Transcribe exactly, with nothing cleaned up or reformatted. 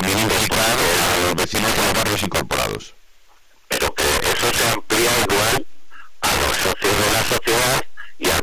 también implicar a los vecinos de los barrios incorporados. Pero que eso se amplía igual a los socios de la sociedad